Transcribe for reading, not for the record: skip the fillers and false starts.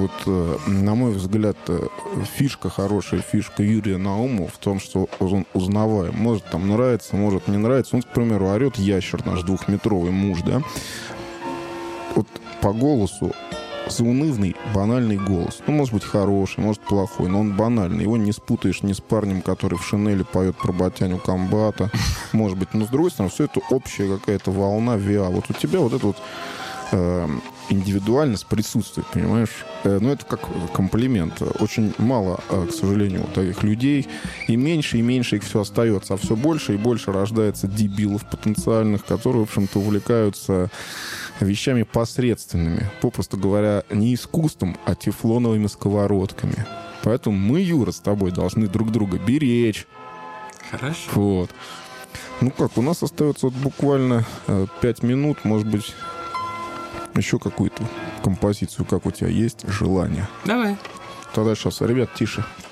вот, на мой взгляд, фишка хорошая, фишка Юрия Наумова в том, что он узнаваем. Может, там нравится, может, не нравится. Он, к примеру, орет ящер, наш 2-метровый муж, да? Вот по голосу заунывный, банальный голос. Ну, может быть, хороший, может, плохой, но он банальный. Его не спутаешь ни с парнем, который в шинели поет про батяню комбата. Может быть, но, с другой стороны, все это общая какая-то волна ВИА. Вот у тебя вот это вот индивидуальность присутствует, понимаешь? Ну, это как комплимент. Очень мало, к сожалению, вот таких людей. И меньше их все остается. А все больше и больше рождается дебилов потенциальных, которые, в общем-то, увлекаются вещами посредственными. Попросту говоря, не искусством, а тефлоновыми сковородками. Поэтому мы, Юра, с тобой должны друг друга беречь. Хорошо. Вот. Ну как, у нас остается вот буквально 5 минут, может быть, еще какую-то композицию, как у тебя есть, желание. Давай. Тогда сейчас, ребят, тише.